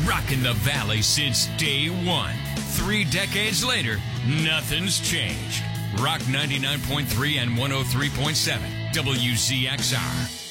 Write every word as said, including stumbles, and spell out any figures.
rocking the Valley since day one. Three decades later, nothing's changed. Rock ninety-nine point three and one oh three point seven, W Z X R.